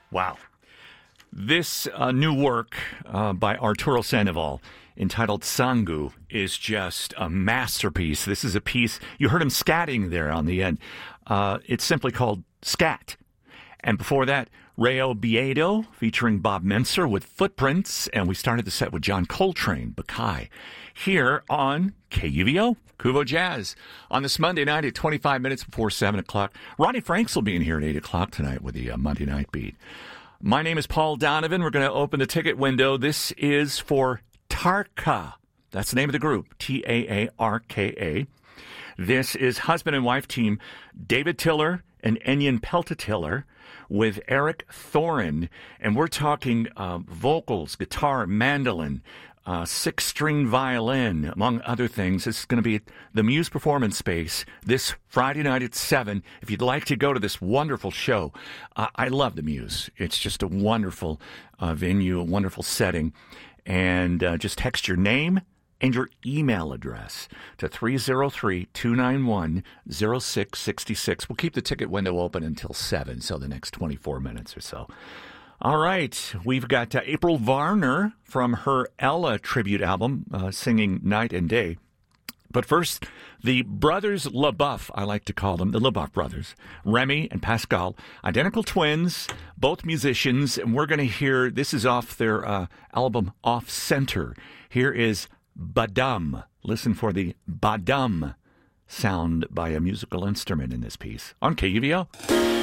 Wow. This new work by Arturo Sandoval entitled Sangu is just a masterpiece. This is a piece, you heard him scatting there on the end. It's simply called Scat. And before that, Rayo Biedo featuring Bob Menser with Footprints. And we started the set with John Coltrane, Bakai, here on KUVO, Kuvo Jazz, on this Monday night at 25 minutes before 7 o'clock. Ronnie Franks will be in here at 8 o'clock tonight with the Monday Night Beat. My name is Paul Donovan. We're going to open the ticket window. This is for Taarka. That's the name of the group, Taarka. This is husband and wife team David Tiller and Enyon Peltatiller with Eric Thorin. And we're talking vocals, guitar, mandolin, six-string violin, among other things. This is going to be at the Muse Performance Space this Friday night at 7. If you'd like to go to this wonderful show, I love the Muse. It's just a wonderful venue, a wonderful setting. And just text your name and your email address to 303-291-0666. We'll keep the ticket window open until 7, so the next 24 minutes or so. All right, we've got April Varner from her Ella tribute album, singing Night and Day. But first, the brothers LaBeouf, I like to call them, the LaBeouf brothers, Remy and Pascal, identical twins, both musicians, and we're going to hear, this is off their album Off Center. Here is Badum. Listen for the Badum sound by a musical instrument in this piece on KUVO.